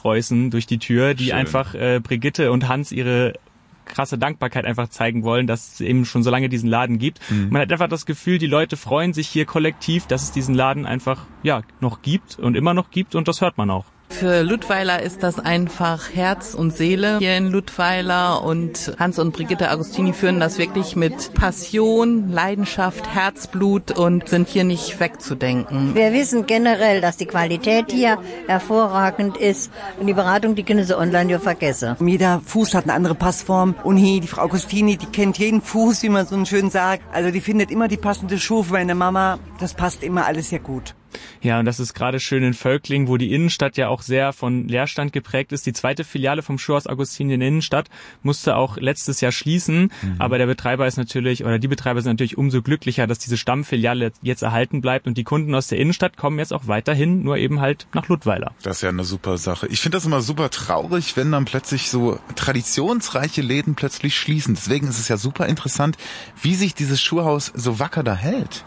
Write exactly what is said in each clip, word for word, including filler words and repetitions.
Sträußen durch die Tür, die Schön. einfach äh, Brigitte und Hans ihre krasse Dankbarkeit einfach zeigen wollen, dass es eben schon so lange diesen Laden gibt. Mhm. Man hat einfach das Gefühl, die Leute freuen sich hier kollektiv, dass es diesen Laden einfach ja noch gibt und immer noch gibt, und das hört man auch. Für Ludweiler ist das einfach Herz und Seele hier in Ludweiler, und Hans und Brigitte Agostini führen das wirklich mit Passion, Leidenschaft, Herzblut und sind hier nicht wegzudenken. Wir wissen generell, dass die Qualität hier hervorragend ist, und die Beratung, die können Sie online ja vergessen. Jeder Fuß hat eine andere Passform, und hier die Frau Agostini, die kennt jeden Fuß, wie man so schön sagt. Also die findet immer die passende Schuhe für meine Mama. Das passt immer alles sehr gut. Ja, und das ist gerade schön in Völklingen, wo die Innenstadt ja auch sehr von Leerstand geprägt ist. Die zweite Filiale vom Schuhhaus Agostini in der Innenstadt musste auch letztes Jahr schließen. Mhm. Aber der Betreiber ist natürlich, oder die Betreiber sind natürlich umso glücklicher, dass diese Stammfiliale jetzt erhalten bleibt. Und die Kunden aus der Innenstadt kommen jetzt auch weiterhin, nur eben halt nach Ludweiler. Das ist ja eine super Sache. Ich finde das immer super traurig, wenn dann plötzlich so traditionsreiche Läden plötzlich schließen. Deswegen ist es ja super interessant, wie sich dieses Schuhhaus so wacker da hält.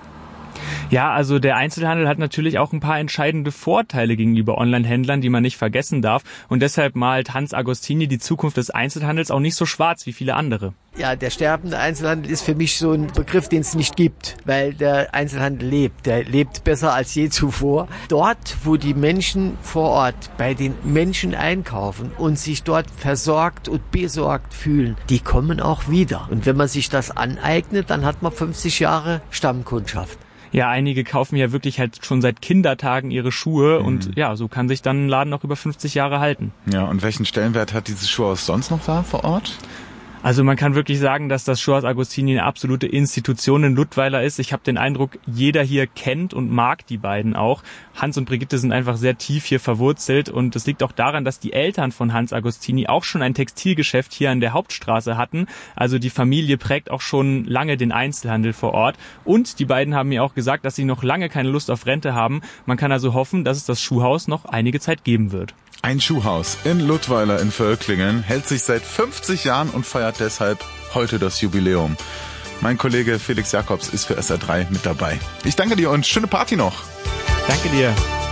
Ja, also der Einzelhandel hat natürlich auch ein paar entscheidende Vorteile gegenüber Online-Händlern, die man nicht vergessen darf. Und deshalb malt Hans Agostini die Zukunft des Einzelhandels auch nicht so schwarz wie viele andere. Ja, der sterbende Einzelhandel ist für mich so ein Begriff, den es nicht gibt, weil der Einzelhandel lebt. Der lebt besser als je zuvor. Dort, wo die Menschen vor Ort bei den Menschen einkaufen und sich dort versorgt und besorgt fühlen, die kommen auch wieder. Und wenn man sich das aneignet, dann hat man fünfzig Jahre Stammkundschaft. Ja, einige kaufen ja wirklich halt schon seit Kindertagen ihre Schuhe, mhm. und ja, so kann sich dann ein Laden noch über fünfzig Jahre halten. Ja, und welchen Stellenwert hat dieses Schuhhaus sonst noch da vor Ort? Also man kann wirklich sagen, dass das Schuhhaus Agostini eine absolute Institution in Ludweiler ist. Ich habe den Eindruck, jeder hier kennt und mag die beiden auch. Hans und Brigitte sind einfach sehr tief hier verwurzelt, und das liegt auch daran, dass die Eltern von Hans Agostini auch schon ein Textilgeschäft hier an der Hauptstraße hatten. Also die Familie prägt auch schon lange den Einzelhandel vor Ort, und die beiden haben mir auch gesagt, dass sie noch lange keine Lust auf Rente haben. Man kann also hoffen, dass es das Schuhhaus noch einige Zeit geben wird. Ein Schuhhaus in Ludweiler in Völklingen hält sich seit fünfzig Jahren und feiert deshalb heute das Jubiläum. Mein Kollege Felix Jakobs ist für S R drei mit dabei. Ich danke dir und schöne Party noch. Danke dir.